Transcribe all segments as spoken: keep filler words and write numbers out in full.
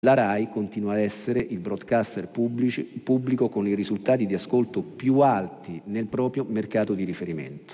la RAI continua ad essere il broadcaster pubblici, pubblico con i risultati di ascolto più alti nel proprio mercato di riferimento.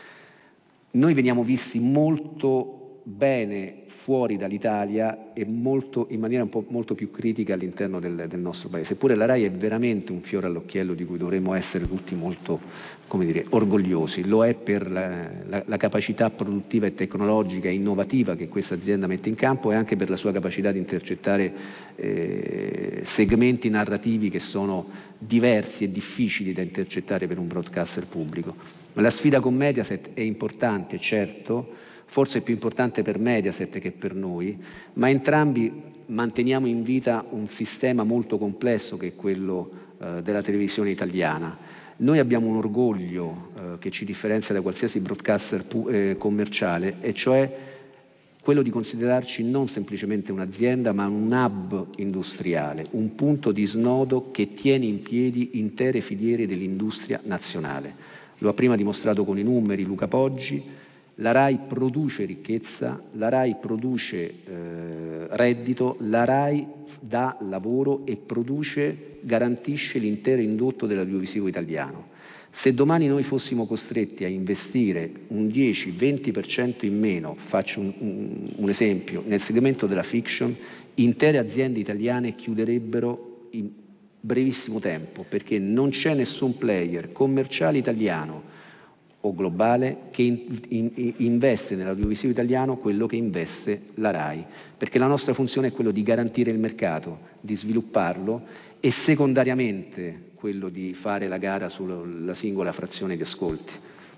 Noi veniamo visti molto bene fuori dall'Italia e molto, in maniera un po' molto più critica all'interno del, del nostro paese. Eppure la RAI è veramente un fiore all'occhiello di cui dovremmo essere tutti molto, come dire, orgogliosi. Lo è per la, la, la capacità produttiva e tecnologica e innovativa che questa azienda mette in campo e anche per la sua capacità di intercettare eh, segmenti narrativi che sono diversi e difficili da intercettare per un broadcaster pubblico. Ma la sfida con Mediaset è importante, certo, forse è più importante per Mediaset che per noi, ma entrambi manteniamo in vita un sistema molto complesso che è quello eh, della televisione italiana. Noi abbiamo un orgoglio eh, che ci differenzia da qualsiasi broadcaster pu- eh, commerciale, e cioè quello di considerarci non semplicemente un'azienda, ma un hub industriale, un punto di snodo che tiene in piedi intere filiere dell'industria nazionale. Lo ha prima dimostrato con i numeri Luca Poggi. La RAI produce ricchezza, la RAI produce eh, reddito, la RAI dà lavoro e produce, garantisce l'intero indotto dell'audiovisivo italiano. Se domani noi fossimo costretti a investire un dieci venti per cento in meno, faccio un, un, un esempio, nel segmento della fiction, intere aziende italiane chiuderebbero in brevissimo tempo, perché non c'è nessun player commerciale italiano o globale che in, in, investe nell'audiovisivo italiano quello che investe la RAI, perché la nostra funzione è quello di garantire il mercato, di svilupparlo e secondariamente quello di fare la gara sulla singola frazione di ascolti.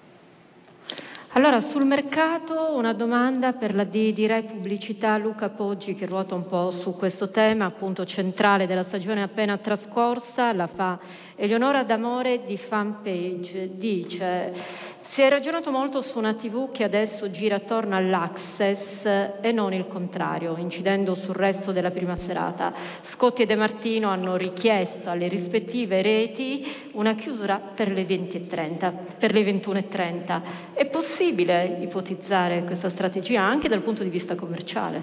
Allora, sul mercato una domanda per la D di Rai Pubblicità Luca Poggi, che ruota un po' su questo tema appunto centrale della stagione appena trascorsa. La fa Eleonora D'Amore di Fanpage. Dice: si è ragionato molto su una tivù che adesso gira attorno all'access e non il contrario, incidendo sul resto della prima serata. Scotti e De Martino hanno richiesto alle rispettive reti una chiusura per le venti e trenta, per le ventuno e trenta. È possibile ipotizzare questa strategia anche dal punto di vista commerciale?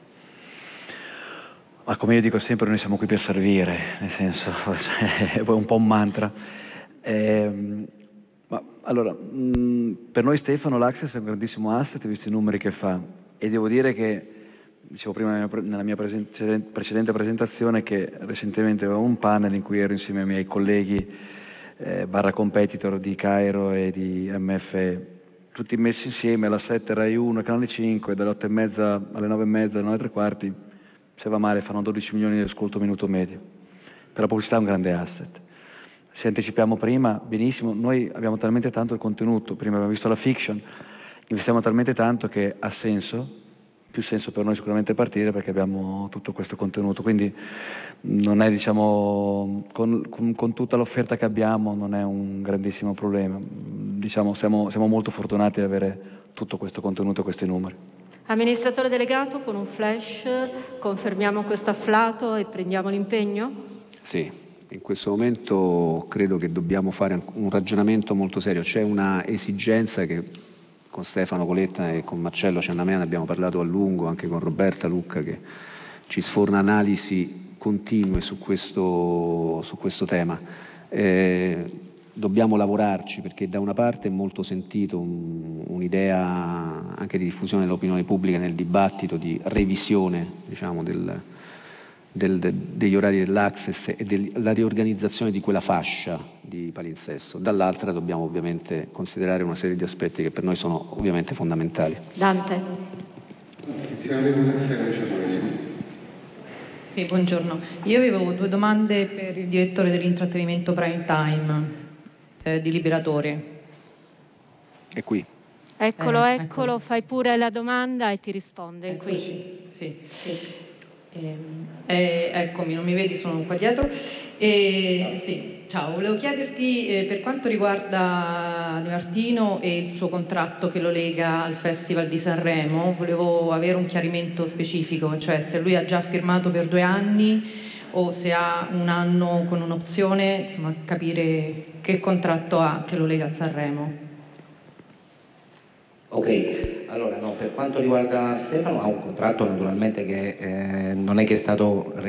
Ma come io dico sempre, noi siamo qui per servire, nel senso, è un po' un mantra. Eh, ma allora, mh, per noi Stefano l'Access è un grandissimo asset, visto i numeri che fa, e devo dire che, dicevo prima nella mia presen- precedente presentazione, che recentemente avevo un panel in cui ero insieme ai miei colleghi eh, barra competitor di Cairo e di M F E, tutti messi insieme alla sette, Rai uno, Canale cinque, dalle otto e mezza alle nove e mezza, alle nove e tre quarti, se va male fanno dodici milioni di ascolto minuto medio. Per la pubblicità è un grande asset. Se anticipiamo prima, benissimo, noi abbiamo talmente tanto il contenuto, prima abbiamo visto la fiction, investiamo talmente tanto che ha senso, più senso per noi sicuramente partire, perché abbiamo tutto questo contenuto, quindi non è, diciamo, con, con, con tutta l'offerta che abbiamo non è un grandissimo problema, diciamo siamo, siamo molto fortunati ad avere tutto questo contenuto e questi numeri. Amministratore delegato, con un flash confermiamo questo afflato e prendiamo l'impegno? Sì. In questo momento credo che dobbiamo fare un ragionamento molto serio. C'è una esigenza che con Stefano Coletta e con Marcello Ciannamè ne abbiamo parlato a lungo, anche con Roberta Lucca, che ci sforna analisi continue su questo, su questo tema. Eh, dobbiamo lavorarci, perché da una parte è molto sentito un, un'idea anche di diffusione dell'opinione pubblica nel dibattito di revisione, diciamo, del Del, de, degli orari dell'access e della riorganizzazione di quella fascia di palinsesto. Dall'altra dobbiamo ovviamente considerare una serie di aspetti che per noi sono ovviamente fondamentali. Dante. Sì, buongiorno. Io avevo due domande per il direttore dell'intrattenimento Prime Time eh, di Liberatore. È qui. Eccolo, Eh, eccolo, eccolo, fai pure la domanda e ti risponde. Eccoci. Qui. Sì, sì. Eh, eh, eccomi, non mi vedi, sono qua dietro. Eh, sì, ciao, volevo chiederti eh, per quanto riguarda De Martino e il suo contratto che lo lega al Festival di Sanremo, volevo avere un chiarimento specifico, cioè se lui ha già firmato per due anni o se ha un anno con un'opzione, insomma, capire che contratto ha che lo lega a Sanremo. Ok. allora no, per quanto riguarda Stefano ha un contratto naturalmente che eh, non è che è stato